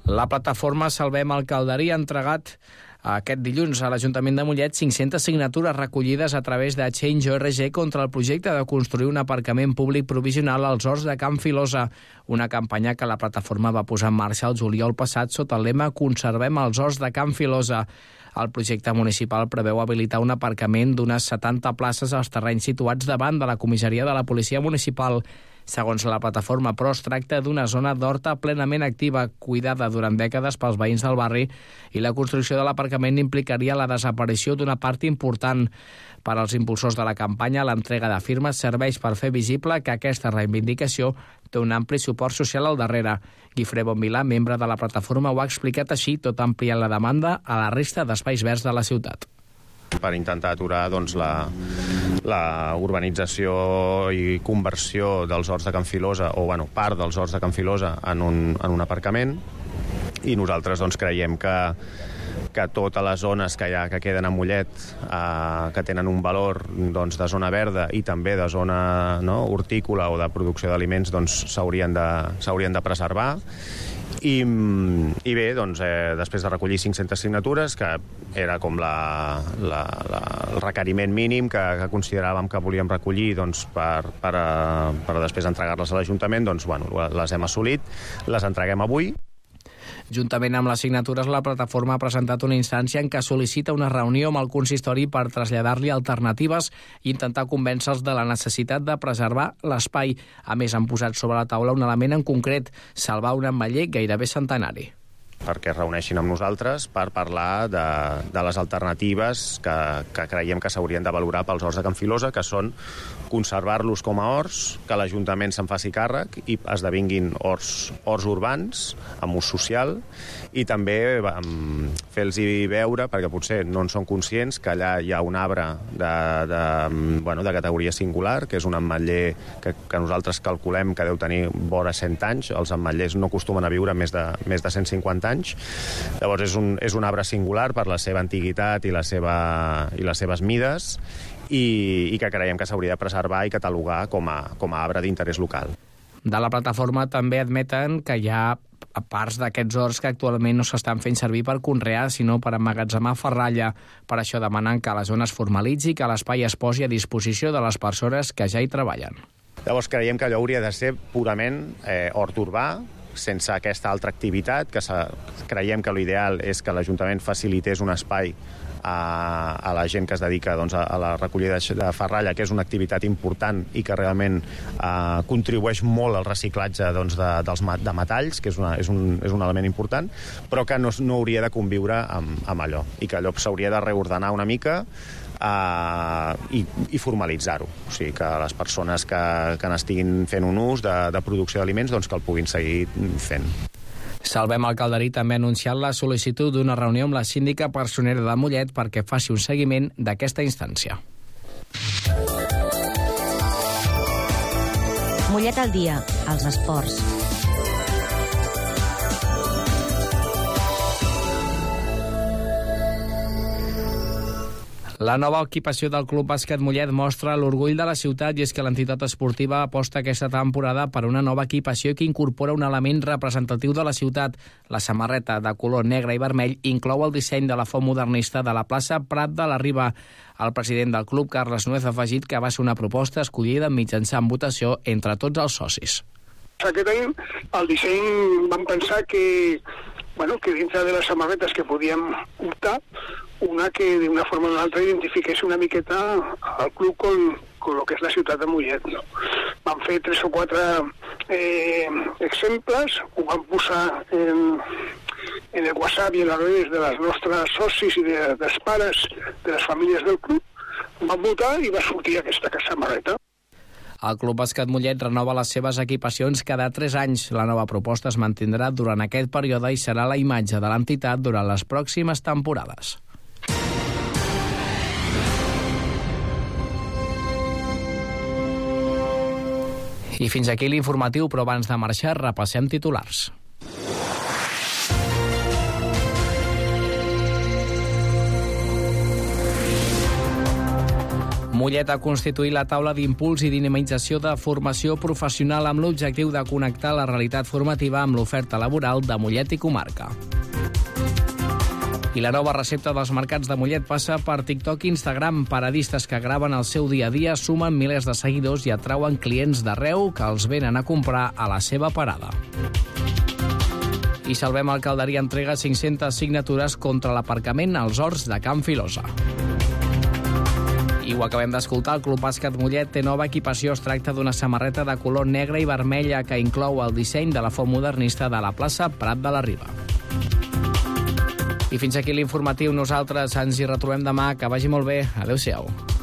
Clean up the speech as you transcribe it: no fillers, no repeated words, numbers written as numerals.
La plataforma Salvem el Calderí ha entregat aquest dilluns a l'Ajuntament de Mollet 500 signatures recollides a través de Change.org contra el projecte de construir un aparcament públic provisional als horts de Can Filosa, una campanya que la plataforma va posar en marxa el juliol passat sota el lema Conservem els horts de Can Filosa. El projecte municipal preveu habilitar un aparcament d'unes 70 places als terrenys situats davant de la comissaria de la Policia Municipal. Segons la plataforma, però, es tracta d'una zona d'horta plenament activa, cuidada durant dècades pels veïns del barri, i la construcció de l'aparcament implicaria la desaparició d'una part important. Per als impulsors de la campanya, l'entrega de firmes serveix per fer visible que aquesta reivindicació té un ampli suport social al darrere. Guifré Bonvilà, membre de la plataforma, ho ha explicat així, tot ampliant la demanda a la resta d'espais verds de la ciutat. Per intentar aturar la urbanització i conversió dels horts de Can Filosa, o part dels horts de Can Filosa en un aparcament, i nosaltres creiem que totes les zones que queden a Mollet, que tenen un valor de zona verda i també de zona hortícola o de producció d'aliments, s'haurien de preservar. I bé, després de recollir 500 signatures, que era com el requeriment mínim que consideràvem que volíem recollir per després entregar-les a l'Ajuntament, les hem assolit, les entreguem avui. Juntament amb les signatures, la plataforma ha presentat una instància en què sol·licita una reunió amb el consistori per traslladar-li alternatives i intentar convèncer-los de la necessitat de preservar l'espai. A més, han posat sobre la taula un element en concret, salvar un ametller gairebé centenari. Perquè es reuneixin amb nosaltres per parlar de les alternatives que creiem que s'haurien de valorar pels horts de Can Filosa, que són conservar-los com a horts, que l'Ajuntament se'n faci càrrec i esdevinguin horts urbans, amb ús social, i també fer-los veure, perquè potser no en són conscients, que allà hi ha un arbre de categoria singular, que és un ametller que nosaltres calculem que deu tenir vora 100 anys. Els ametllers no acostumen a viure més de 150 anys. Llavors és un arbre singular per la seva antiguitat i les seves mides, i que creiem que s'hauria de preservar i catalogar com a arbre d'interès local. De la plataforma també admeten que hi ha parts d'aquests horts que actualment no s'estan fent servir per conrear, sinó per emmagatzemar ferralla. Per això demanen que la zona es formalitzi i que l'espai es posi a disposició de les persones que ja hi treballen. Llavors creiem que allò hauria de ser purament hort urbà, sense aquesta altra activitat, que creiem que l'ideal és que l'Ajuntament facilités un espai a la gent que es dedica a la recollida de ferralla, que és una activitat important i que realment contribueix molt al reciclatge de metalls, que és un element important, però que no hauria de conviure amb allò, i que allò s'hauria de reordenar una mica i formalitzar-ho. O sigui, que les persones que n'estiguin fent un ús de producció d'aliments que el puguin seguir fent. Salvem el Calderí també ha anunciat la sol·licitud d'una reunió amb la síndica personera de Mollet perquè faci un seguiment d'aquesta instància. Mollet al dia, als esports. La nova equipació del Club Bàsquet Mollet mostra l'orgull de la ciutat, i és que l'entitat esportiva aposta aquesta temporada per una nova equipació que incorpora un element representatiu de la ciutat. La samarreta de color negre i vermell inclou el disseny de la font modernista de la plaça Prat de la Riba. El president del club, Carles Nuez, ha afegit que va ser una proposta escollida mitjançant votació entre tots els socis. Aquest any el disseny vam pensar que dintre de les samarretes que podíem optar, una que d'una forma o d'una altra identifiqués una miqueta al club con lo que és la ciutat de Mollet. Vam fer 3 o 4 exemples, ho vam posar en el WhatsApp i en les redes de les nostres socis i dels pares de les famílies del club, vam votar i va sortir aquesta samarreta. El Club Bàsquet Mollet renova les seves equipacions cada 3 anys. La nova proposta es mantindrà durant aquest període i serà la imatge de l'entitat durant les pròximes temporades. I fins aquí l'informatiu, però abans de marxar repassem titulars. Mollet ha constituït la taula d'impuls i dinamització de formació professional amb l'objectiu de connectar la realitat formativa amb l'oferta laboral de Mollet i comarca. I la nova recepta dels mercats de Mollet passa per TikTok i Instagram. Paradistes que graven el seu dia a dia sumen milers de seguidors i atrauen clients d'arreu que els venen a comprar a la seva parada. I Salvem Alcalderia entrega 500 signatures contra l'aparcament als horts de Can Filosa. I ho acabem d'escoltar, el Club Bàsquet Mollet té nova equipació. Es tracta d'una samarreta de color negre i vermella que inclou el disseny de la font modernista de la plaça Prat de la Riba. I fins aquí l'informatiu. Nosaltres ens hi retrobem demà. Que vagi molt bé. Adéu-siau.